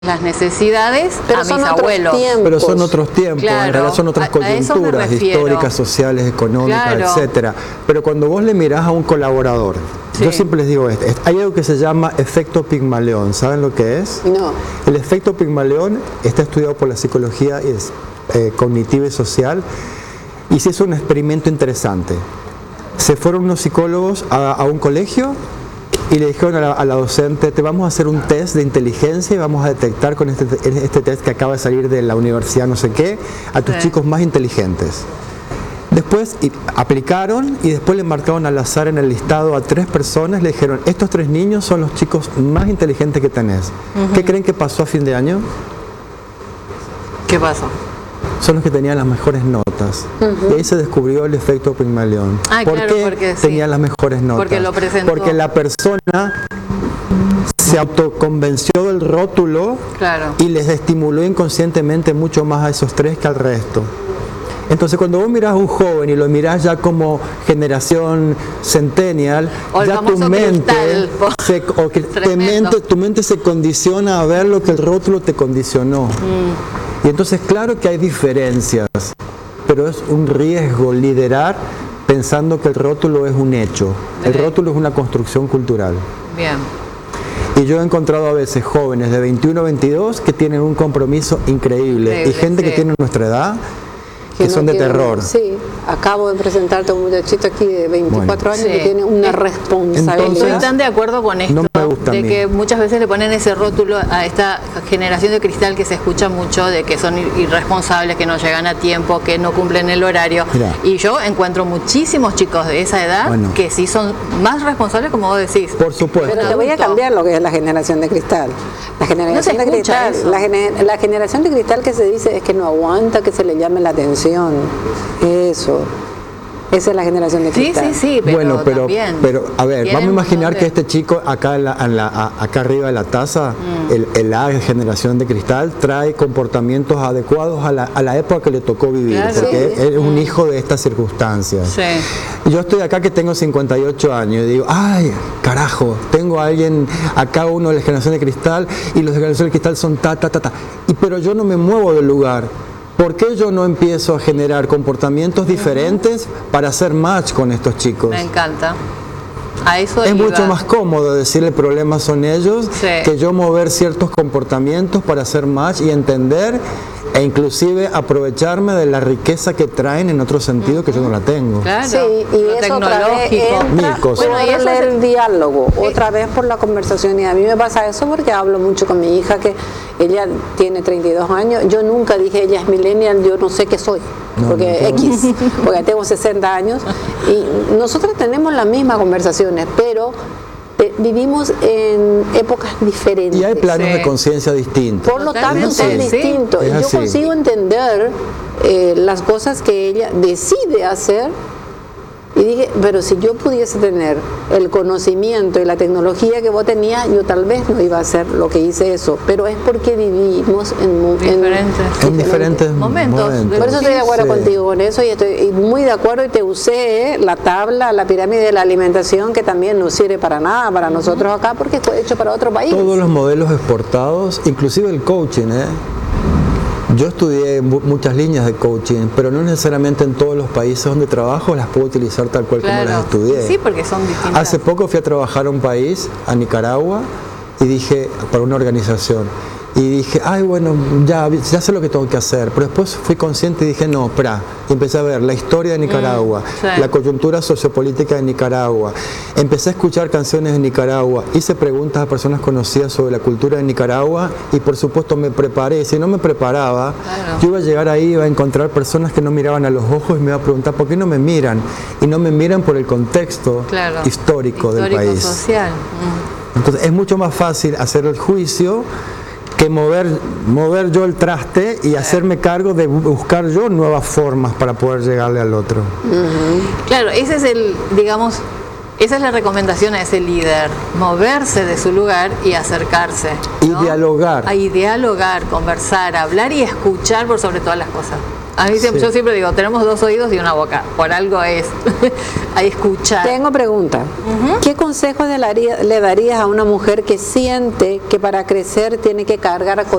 las necesidades pero a mis abuelos. Pero son otros tiempos, claro, en realidad son otras coyunturas históricas, sociales, económicas, claro, etcétera. Pero cuando vos le mirás a un colaborador, sí, yo siempre les digo esto, hay algo que se llama efecto Pigmalión, ¿saben lo que es? No. El efecto Pigmalión está estudiado por la psicología cognitiva y social, y se hizo un experimento interesante. Se fueron unos psicólogos a un colegio y le dijeron a la docente, te vamos a hacer un test de inteligencia y vamos a detectar con este test que acaba de salir de la universidad no sé qué, a tus chicos más inteligentes. Después aplicaron y después le marcaron al azar en el listado a 3 personas, le dijeron, estos 3 niños son los chicos más inteligentes que tenés. ¿Qué creen que pasó a fin de año? ¿Qué pasó? Son los que tenían las mejores notas. Y ahí se descubrió el efecto Pigmalión. ¿Por qué tenían las mejores notas? Porque lo presentó. Porque la persona se autoconvenció del rótulo, claro, y les estimuló inconscientemente mucho más a esos 3 que al resto. Entonces cuando vos mirás a un joven y lo mirás ya como generación centennial, ya tu mente se condiciona a ver lo que el rótulo te condicionó. Y entonces claro que hay diferencias, pero es un riesgo liderar pensando que el rótulo es un hecho. El rótulo es una construcción cultural. Bien. Y yo he encontrado a veces jóvenes de 21 o 22 que tienen un compromiso increíble. Y gente que tiene nuestra edad que son de terror. Sí, acabo de presentarte a un muchachito aquí de 24 años que tiene una responsabilidad. Entonces, estoy tan de acuerdo con esto, de que muchas veces le ponen ese rótulo a esta generación de cristal que se escucha mucho, de que son irresponsables, que no llegan a tiempo, que no cumplen el horario. Mirá. Y yo encuentro muchísimos chicos de esa edad que sí son más responsables, como vos decís. Por supuesto. Pero te voy a cambiar lo que es la generación de cristal. La generación de cristal, la generación de cristal que se dice es que no aguanta que se le llame la atención. Esa es la generación de cristal. Sí, pero a ver, vamos a imaginar que este chico acá acá arriba de la taza, la generación de cristal, trae comportamientos adecuados a la época que le tocó vivir, porque es un hijo de estas circunstancias. Yo estoy acá que tengo 58 años y digo, ay, carajo, tengo a alguien acá, uno de la generación de cristal, y los de la generación de cristal son pero yo no me muevo del lugar. ¿Por qué yo no empiezo a generar comportamientos diferentes para hacer match con estos chicos? Me encanta. A eso es mucho más cómodo decir el problema son ellos que yo mover ciertos comportamientos para hacer match y entender e inclusive aprovecharme de la riqueza que traen en otro sentido que yo no la tengo. Claro. Sí, y eso otra vez entra por el diálogo, otra vez por la conversación. Y a mí me pasa eso porque hablo mucho con mi hija, que ella tiene 32 años. Yo nunca dije ella es millennial, yo no sé qué soy, porque porque tengo 60 años. Y nosotros tenemos las mismas conversaciones, pero vivimos en épocas diferentes. Y hay planos de conciencia distintos. Por lo tanto, son distintos. Yo consigo entender las cosas que ella decide hacer. Y dije, pero si yo pudiese tener el conocimiento y la tecnología que vos tenías, yo tal vez no iba a hacer lo que hice eso. Pero es porque vivimos en diferentes momentos. Por eso estoy de acuerdo contigo con eso, y estoy muy de acuerdo, y te usé la tabla, la pirámide de la alimentación, que también no sirve para nada para nosotros acá, porque fue hecho para otro país. Todos los modelos exportados, inclusive el coaching, Yo estudié muchas líneas de coaching, pero no necesariamente en todos los países donde trabajo las puedo utilizar tal cual como las estudié. Sí, porque son distintas. Hace poco fui a trabajar a un país, a Nicaragua, y dije, para una organización, y dije, ay, bueno, ya sé lo que tengo que hacer, pero después fui consciente y dije, no, espera, y empecé a ver la historia de Nicaragua, la coyuntura sociopolítica de Nicaragua, empecé a escuchar canciones de Nicaragua, hice preguntas a personas conocidas sobre la cultura de Nicaragua, y por supuesto me preparé. Si no me preparaba, yo iba a llegar ahí, iba a encontrar personas que no miraban a los ojos y me iba a preguntar, ¿por qué no me miran? Y no me miran por el contexto histórico del país. Social. Entonces es mucho más fácil hacer el juicio que mover yo el traste y hacerme cargo de buscar yo nuevas formas para poder llegarle al otro. Claro, ese es esa es la recomendación a ese líder, moverse de su lugar y acercarse, ¿no? Y dialogar. Y dialogar, conversar, hablar y escuchar por sobre todas las cosas. A mí siempre, yo siempre digo, tenemos 2 oídos y una boca, por algo es a escuchar. Tengo pregunta. ¿Qué consejos le darías a una mujer que siente que para crecer tiene que cargar con